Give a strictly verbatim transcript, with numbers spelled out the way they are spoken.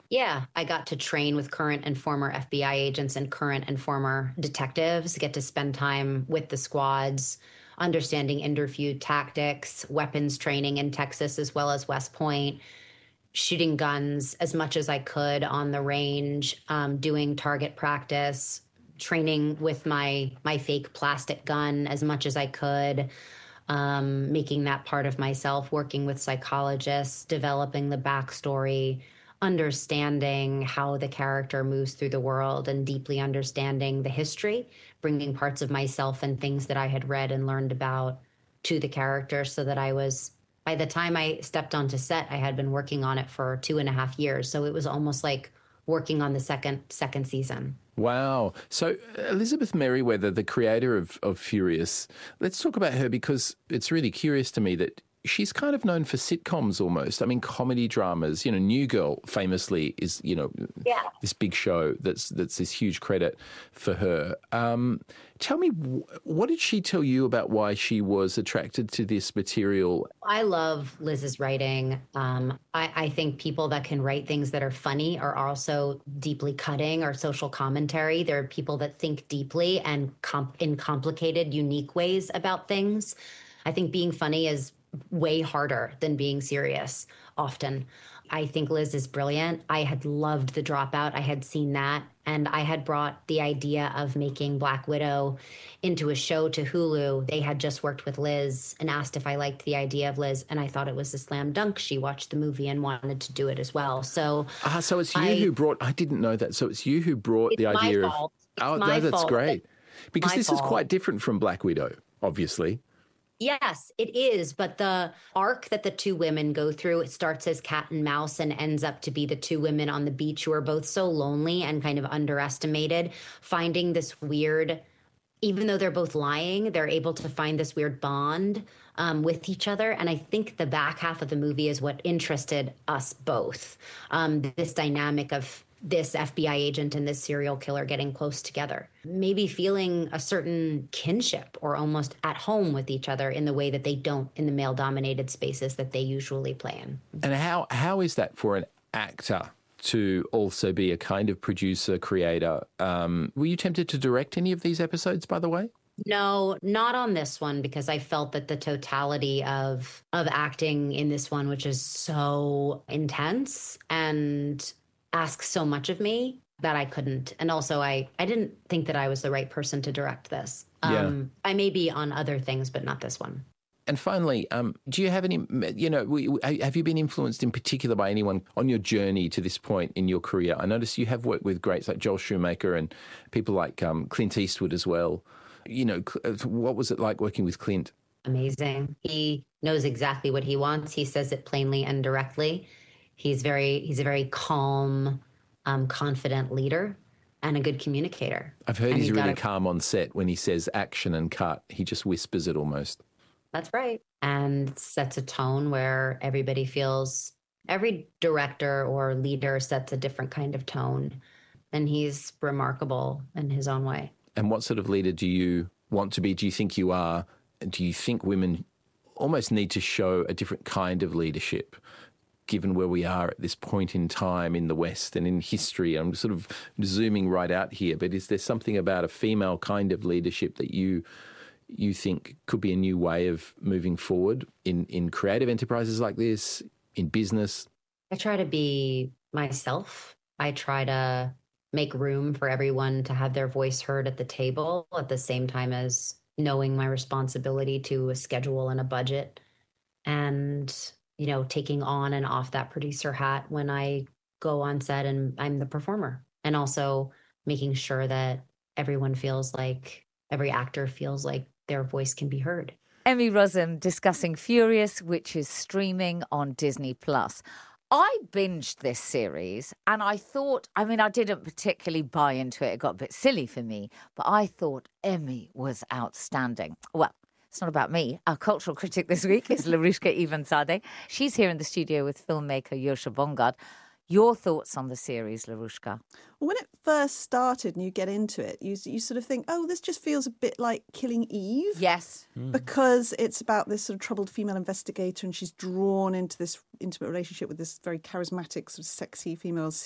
Yeah, I got to train with current and former F B I agents and current and former detectives, get to spend time with the squads, understanding interview tactics, weapons training in Texas as well as West Point, shooting guns as much as I could on the range, um, doing target practice, training with my my fake plastic gun as much as I could, um, making that part of myself, working with psychologists, developing the backstory, understanding how the character moves through the world, and deeply understanding the history, bringing parts of myself and things that I had read and learned about to the character so that I was, by the time I stepped onto set, I had been working on it for two and a half years. So it was almost like working on the second second season. Wow. So Elizabeth Merriweather, the creator of, of Furious, let's talk about her because it's really curious to me that she's kind of known for sitcoms almost. I mean, comedy dramas. You know, New Girl famously is, you know, Yeah. this big show that's that's this huge credit for her. Um, tell me, what did she tell you about why she was attracted to this material? I love Liz's writing. Um, I, I think people that can write things that are funny are also deeply cutting or social commentary. There are people that think deeply and comp- in complicated, unique ways about things. I think being funny is way harder than being serious often. I think Liz is brilliant. I had loved The Dropout. I had seen that. And I had brought the idea of making Black Widow into a show to Hulu. They had just worked with Liz and asked if I liked the idea of Liz. And I thought it was a slam dunk. She watched the movie and wanted to do it as well. So, Ah, so it's you I, who brought, I didn't know that. So it's you who brought it's the idea my of, fault. It's oh, my no, that's fault. great. Because My this fault. is quite different from Black Widow, obviously. Yes, it is. But the arc that the two women go through, it starts as cat and mouse and ends up to be the two women on the beach who are both so lonely and kind of underestimated, finding this weird, even though they're both lying, they're able to find this weird bond um, with each other. And I think the back half of the movie is what interested us both. Um, this dynamic of this F B I agent and this serial killer getting close together, maybe feeling a certain kinship or almost at home with each other in the way that they don't in the male dominated spaces that they usually play in. And how how is that for an actor to also be a kind of producer, creator? Um, were you tempted to direct any of these episodes, by the way? No, not on this one, because I felt that the totality of of acting in this one, which is so intense and asks so much of me, that I couldn't. And also I I didn't think that I was the right person to direct this. Yeah. Um I may be on other things, but not this one. And finally, um, do you have any, you know, we, we- have you been influenced in particular by anyone on your journey to this point in your career? I notice you have worked with greats like Joel Schumacher and people like um, Clint Eastwood as well. You know, what was it like working with Clint? Amazing. He knows exactly what he wants. He says it plainly and directly. He's very he's a very calm, um, confident leader and a good communicator. I've heard And he's he really got a- calm on set when he says action and cut. He just whispers it almost. That's right. And sets a tone where everybody feels, every director or leader sets a different kind of tone. And he's remarkable in his own way. And what sort of leader do you want to be? Do you think you are? Do you think women almost need to show a different kind of leadership, given where we are at this point in time in the West and in history? I'm sort of zooming right out here, but is there something about a female kind of leadership that you you think could be a new way of moving forward in, in creative enterprises like this, in business? I try to be myself. I try to make room for everyone to have their voice heard at the table at the same time as knowing my responsibility to a schedule and a budget, and, you know, taking on and off that producer hat when I go on set and I'm the performer, and also making sure that everyone feels like, every actor feels like their voice can be heard. Emmy Rossum discussing Furious, which is streaming on Disney Plus. I binged this series and I thought, I mean, I didn't particularly buy into it. It got a bit silly for me, but I thought Emmy was outstanding. Well, it's not about me. Our cultural critic this week is Larushka Ivanzadeh. She's here in the studio with filmmaker Yosha Bongard. Your thoughts on the series, Larushka? Well, when it first started and you get into it, you you sort of think, oh, this just feels a bit like Killing Eve. Yes. Mm. Because it's about this sort of troubled female investigator and she's drawn into this intimate relationship with this very charismatic, sort of sexy female